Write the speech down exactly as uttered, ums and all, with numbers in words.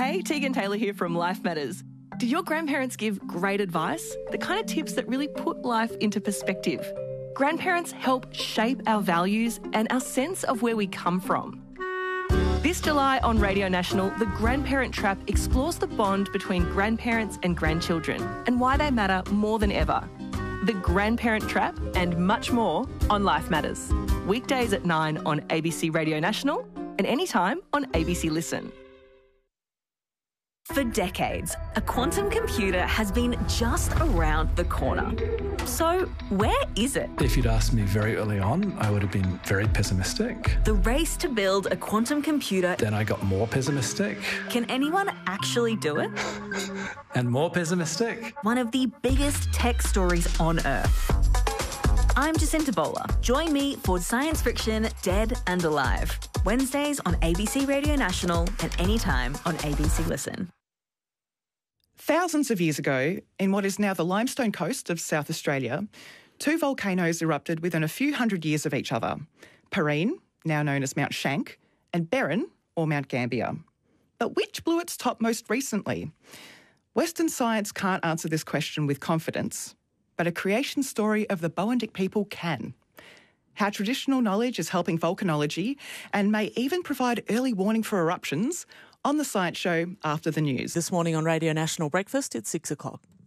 Hey, Tegan Taylor here from Life Matters. Do your grandparents give great advice? The kind of tips that really put life into perspective. Grandparents help shape our values and our sense of where we come from. This July on Radio National, The Grandparent Trap explores the bond between grandparents and grandchildren and why they matter more than ever. The Grandparent Trap and much more on Life Matters. Weekdays at nine on A B C Radio National and anytime on A B C Listen. For decades, a quantum computer has been just around the corner. So, where is it? If you'd asked me very early on, I would have been very pessimistic. The race to build a quantum computer. Then I got more pessimistic. Can anyone actually do it? And more pessimistic. One of the biggest tech stories on Earth. I'm Jacinta Bowler. Join me for Science Friction Dead and Alive. Wednesdays on A B C Radio National and anytime on A B C Listen. Thousands of years ago, in what is now the limestone coast of South Australia, two volcanoes erupted within a few hundred years of each other. Pirene, now known as Mount Shank, and Berrin, or Mount Gambier. But which blew its top most recently? Western science can't answer this question with confidence, but a creation story of the Boandik people can. How traditional knowledge is helping volcanology and may even provide early warning for eruptions on The Science Show after the news. This morning on Radio National Breakfast at six o'clock.